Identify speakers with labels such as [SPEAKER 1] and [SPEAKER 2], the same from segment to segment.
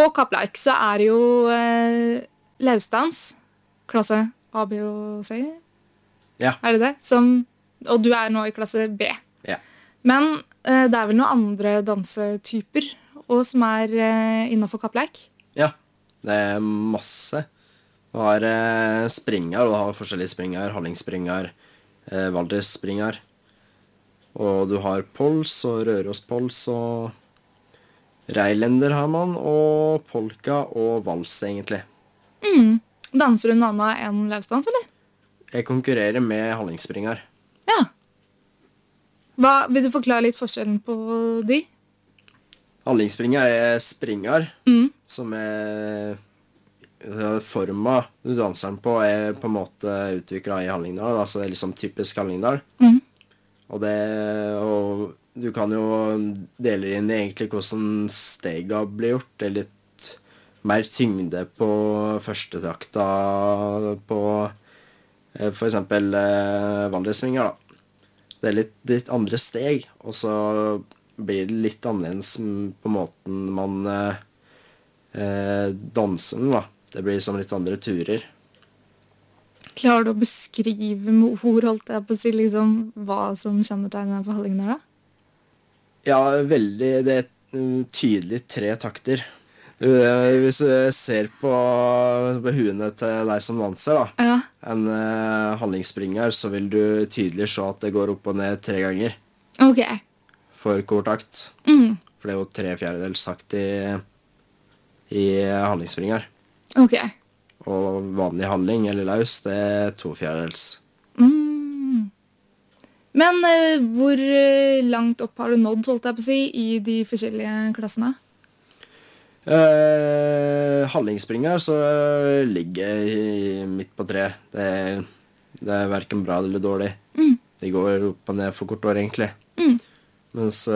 [SPEAKER 1] på Kappleik så det jo lausdans, klasse A, B og C.
[SPEAKER 2] Ja.
[SPEAKER 1] Det det? Og du nå i klasse B.
[SPEAKER 2] Ja.
[SPEAKER 1] Men det vel noen andre dansetyper og som innenfor Kappleik?
[SPEAKER 2] Ja, det masse. Du har springer, og du har forskjellige springer, hallingspringer, Valdres-springer. Og du har pols og Rørospols og reilender har man, og polka og vals egentlig.
[SPEAKER 1] Danser du noe annet enn lausdans, eller?
[SPEAKER 2] Jeg konkurrerer med hallingspringer.
[SPEAKER 1] Ja. Vil du forklare litt forskjellen på de?
[SPEAKER 2] Hallingspringer springer, som forma du danser den på på en måte utviklet i Hallingdal, altså det liksom typisk Hallingdal. Og du kan jo dele inn i egentlig hvordan stega blir gjort. Det litt mer tyngde på første takta på for eksempel Valdresvinger da. Det litt andre steg, og så blir det litt annerledes på måten man danser den da. Det blir som litt andre turer.
[SPEAKER 1] Klarer du å beskrive med ord, holdt jeg på å si, liksom, hva som kjennetegner på Hallingdal da?
[SPEAKER 2] Ja, veldig. Det tydelig 3 takter. Hvis du ser på huene til deg som danser da,
[SPEAKER 1] Ja.
[SPEAKER 2] en hallingspringer, så vil du tydelig se at det går opp og ned 3 ganger
[SPEAKER 1] Ok.
[SPEAKER 2] for hver takt. For det jo 3/4 takt i hallingspringer.
[SPEAKER 1] Ok.
[SPEAKER 2] Og vanlig halling eller laus, det 2/4.
[SPEAKER 1] Men hvor langt opp har du nådd, holdt jeg på å si, i de forskjellige klassene?
[SPEAKER 2] Hallingspringer så ligger jeg midt på 3. Det hverken bra eller dårlig. Det går opp og ned for kort år egentlig. Mens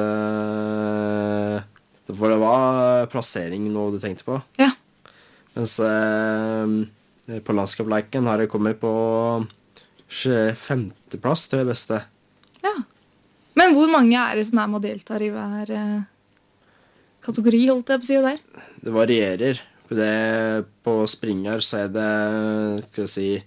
[SPEAKER 2] det var plassering noe du tenkte på.
[SPEAKER 1] Ja.
[SPEAKER 2] Mens på landskapsleiken har jeg kommet på 5. plass til det beste.
[SPEAKER 1] Ja. Men hvor mange det som med og deltar i hver kategori, holdt jeg på å si der?
[SPEAKER 2] Det varierer. På springer så det, skal jeg si,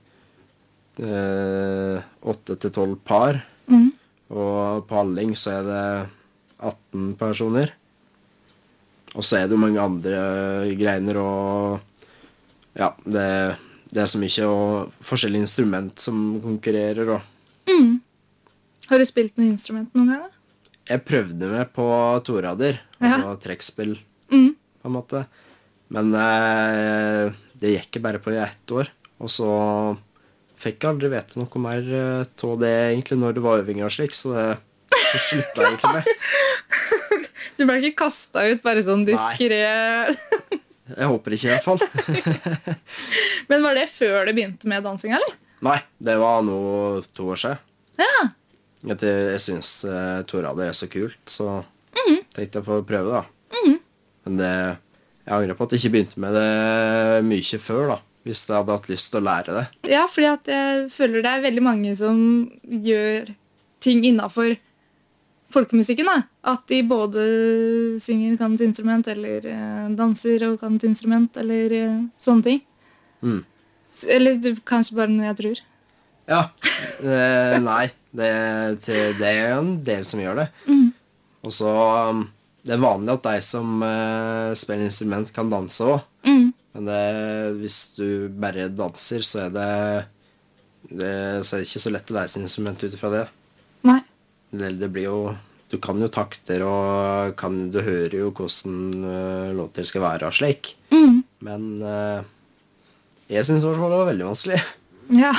[SPEAKER 2] 8 til 12 par. Og på halling så det 18 personer. Og så det jo mange andre greiner, og ja, det så mye og forskjellige instrument som konkurrerer. Og.
[SPEAKER 1] Har du spilt noe instrument noen gang da?
[SPEAKER 2] Jeg prøvde meg på torader, altså trekkspill, på en måte. Men det gikk bare på i 1 år, og så fikk jeg aldri vite noe mer av det egentlig når det var øvinger og slik, så det sluttet jeg egentlig med.
[SPEAKER 1] Du ble ikke kastet ut bare sånn diskret?
[SPEAKER 2] Jeg håper ikke i hvert fall.
[SPEAKER 1] Men var det før du begynte med dansing, eller?
[SPEAKER 2] Nei, det var nå 2 år siden.
[SPEAKER 1] Ja.
[SPEAKER 2] Jeg synes torader så kult, så tenkte jeg få prøve da. Men jeg angrer på at jeg ikke begynte med det mye før da, hvis jeg hadde hatt lyst til å lære det.
[SPEAKER 1] Ja, fordi at jeg føler det veldig mange som gjør ting innenfor folkemusikken da. At de både synger, kan et instrument, eller danser og kan et instrument, eller sånne ting. Eller kanskje bare noe jeg tror.
[SPEAKER 2] Ja, nei, det en del som gjør det. Og så det vanlig at de som spiller instrument kan danse også. Men hvis du bare danser, så så det ikke så lett å lære sin instrument utifra det.
[SPEAKER 1] Nei.
[SPEAKER 2] Det blir jo, du kan jo takter, og du hører jo hvordan låter skal være og slik. Men jeg synes det var veldig vanskelig.
[SPEAKER 1] Ja.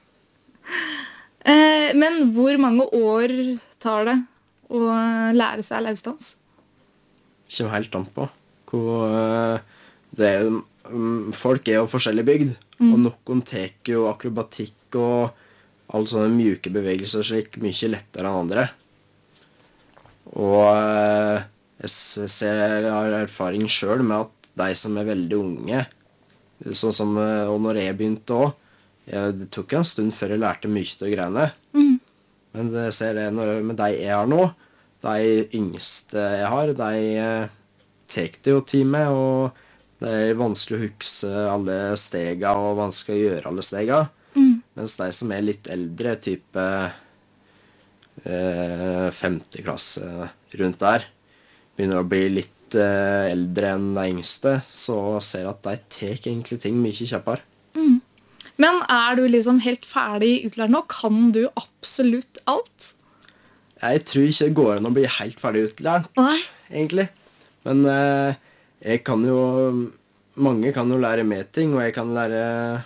[SPEAKER 1] Men hvor mange år tar det å lære seg lausdans?
[SPEAKER 2] Kommer helt an på. Folk jo forskjellig bygd, og noen tek jo akrobatikk og alle sånne mjuke bevegelser slik mye lettere enn andre. Og jeg har erfaring selv med at de som veldig unge, sånn som og når jeg begynte også, det tok en stund før jeg lærte mye av greiene. Men jeg ser det med de jeg har nå, de yngste jeg har, de tek det jo tid med, og Det er vanskelig å huske alle stega og vanskelig å gjøre alle stega. Mens de som er litt eldre, type 50 klasse rundt der, begynner å bli litt eldre enn de yngste, så ser jeg at de tar egentlig ting mye kjappere.
[SPEAKER 1] Men er du liksom helt ferdig utlært nå? Kan du absolutt alt?
[SPEAKER 2] Jeg tror ikke det går an å bli helt ferdig utlært,
[SPEAKER 1] Nei.
[SPEAKER 2] egentlig. Men jeg kan jo, mange kan jo lære med ting, og jeg kan lære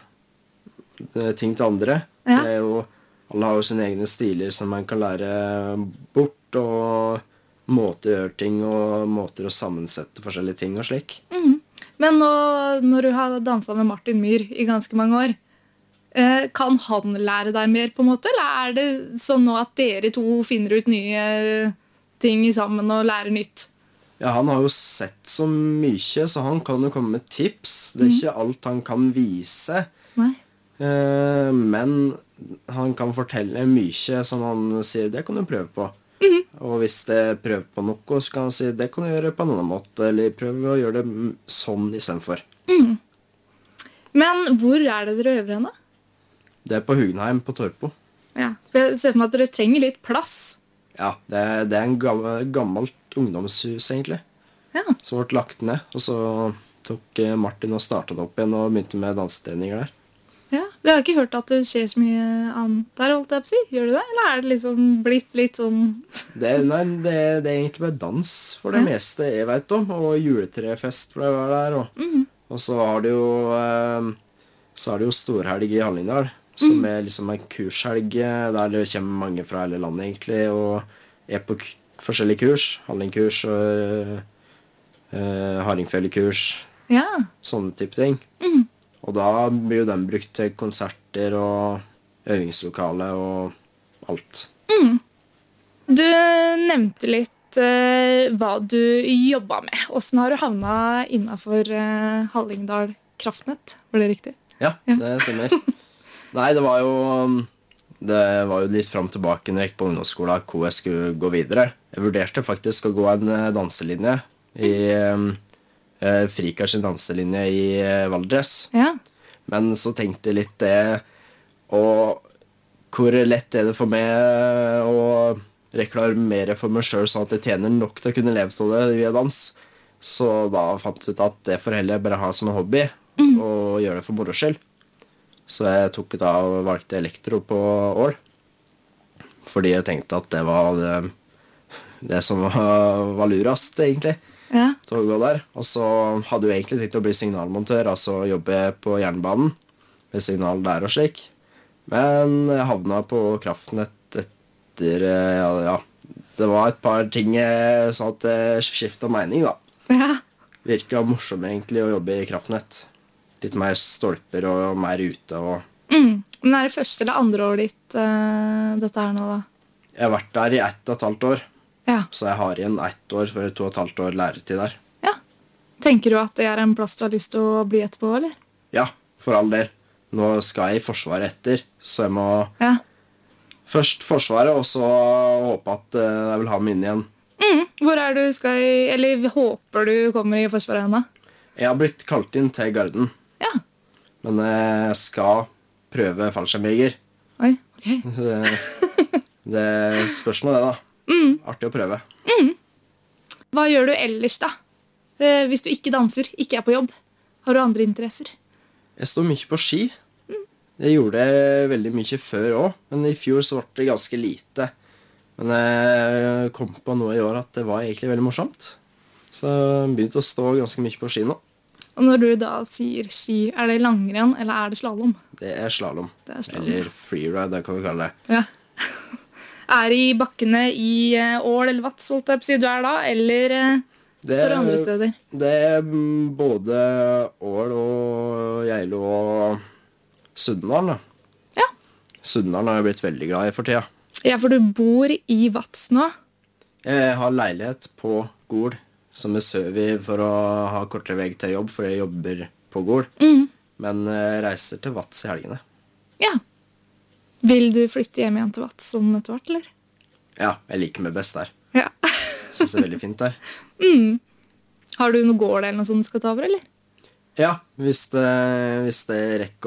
[SPEAKER 2] ting til andre.
[SPEAKER 1] Ja.
[SPEAKER 2] Det er jo, alle har jo sine egne stiler som man kan lære bort, og måter å gjøre ting, og måter å sammensette forskjellige ting og slik.
[SPEAKER 1] Men nå, når du har danset med Martin Myhr i ganske mange år, kan han lære deg mer på en måte? Eller er det sånn nå at dere to finner ut nye ting sammen og lærer nytt?
[SPEAKER 2] Ja, han har jo sett så mye, så han kan jo komme med tips. Det er ikke alt han kan vise.
[SPEAKER 1] Nei.
[SPEAKER 2] Men han kan fortelle mye som han sier, det kan du prøve på. Og hvis det prøver på noe, så kan han si, det kan du gjøre på en annen måte, eller prøve å gjøre det sånn i stedet for.
[SPEAKER 1] Men hvor er det dere øver henne?
[SPEAKER 2] Det er på Hugenheim på Torpo.
[SPEAKER 1] Ja. Jeg ser for meg at dere trenger litt plass.
[SPEAKER 2] Ja, det er en gammelt ungdomshus egentlig,
[SPEAKER 1] Ja.
[SPEAKER 2] som ble lagt ned. Og så tok Martin og startet opp igjen og begynte med dansetreninger der.
[SPEAKER 1] Ja. Vi har ikke hørt at det skjer så mye annet der, holdt jeg på å si. Gjør det det? Eller er det liksom blitt litt sånn...
[SPEAKER 2] Nei, det er egentlig bare dans for det meste jeg vet om, og juletrefest for det var der. Og så har det jo storhelg i Hallingdal, som er liksom en kurshelg der det kommer mange fra hele landet egentlig, og er på forskjellige kurs, Hallingkurs og Hardingfjellekurs,
[SPEAKER 1] Ja.
[SPEAKER 2] sånne type ting. Og da blir jo den brukt til konserter og øvingslokale og alt.
[SPEAKER 1] Du nevnte litt hva du jobba med. Hvordan har du havna innenfor Hallingdal Kraftnett? Var det riktig?
[SPEAKER 2] Ja, det stemmer. Nei, det var jo litt frem tilbake når jeg gikk på ungdomsskolen hvor jeg skulle gå videre. Jeg vurderte faktisk å gå en danselinje i Frikars danselinje i Valdres.
[SPEAKER 1] Ja.
[SPEAKER 2] Men så tenkte jeg litt det, og hvor lett er det for meg å reklamere for meg selv sånn at jeg tjener nok til å kunne leve av det via dans. Så da fant jeg ut at det får heller bare ha som en hobby og gjøre det for moro skyld. Så jeg tok da og valgte elektro på Ål, fordi jeg tenkte at det var det som var lurast egentlig.
[SPEAKER 1] Ja.
[SPEAKER 2] Til å gå der. Og så hadde jeg egentlig tenkt å bli signalmontør, altså jobbe på jernbanen med signal der og slik. Men jeg havna på Kraftnett etter det var et par ting sånn at jeg skiftet mening da.
[SPEAKER 1] Ja.
[SPEAKER 2] Virket morsomt egentlig å jobbe i Kraftnett. Litt mer stolper og mer ute og...
[SPEAKER 1] Men er det første eller andre året ditt dette her nå da?
[SPEAKER 2] Jeg har vært der i 1,5 år.
[SPEAKER 1] Ja.
[SPEAKER 2] Så jeg har igjen 1 år for 2,5 år læretid der.
[SPEAKER 1] Ja. Tenker du at det er en plass du har lyst til å bli etterpå, eller?
[SPEAKER 2] Ja, for all del. Nå skal jeg i Forsvaret etter, så jeg må først Forsvaret, og så håpe at jeg vil ha meg inn igjen.
[SPEAKER 1] Hvor er du skal eller håper du kommer i Forsvaret henne?
[SPEAKER 2] Jeg har blitt kalt inn til Garden,
[SPEAKER 1] Ja.
[SPEAKER 2] men jeg skal prøve fallskjermjeger.
[SPEAKER 1] Oi, ok.
[SPEAKER 2] Det spørs nå det da. Artig å prøve.
[SPEAKER 1] Hva gjør du ellers da? Hvis du ikke danser, ikke er på jobb? Har du andre interesser?
[SPEAKER 2] Jeg står mye på ski. Det gjorde jeg veldig mye før også, men i fjor så ble det ganske lite. Men jeg kom på noe i år at det var egentlig veldig morsomt. Så jeg begynte å stå ganske mye på ski nå.
[SPEAKER 1] Og når du da sier ski, er det langrenn eller er det slalom?
[SPEAKER 2] Det er slalom.
[SPEAKER 1] Det er slalom.
[SPEAKER 2] Eller freeride, det kan vi kalle det.
[SPEAKER 1] Ja. Er det i bakkene i Ål eller Vats, holdt jeg på å si, du er da, eller står det andre steder?
[SPEAKER 2] Det er både Ål og Geilo og Sunnadal da.
[SPEAKER 1] Ja.
[SPEAKER 2] Sunnadal har jeg blitt veldig glad i for tida.
[SPEAKER 1] Ja, for du bor i Vats nå.
[SPEAKER 2] Jeg har leilighet på Gol, som jeg søver for å ha kortere vei til jobb, for jeg jobber på Gol. Men jeg reiser til Vats i helgene.
[SPEAKER 1] Ja. Vil du flytte hjem igjen til Vats sånn etter hvert, eller?
[SPEAKER 2] Ja, jeg liker meg best der.
[SPEAKER 1] Ja.
[SPEAKER 2] Jeg synes det er veldig fint der.
[SPEAKER 1] Har du noe gård eller noe sånt du skal ta over, eller?
[SPEAKER 2] Ja, hvis det rekker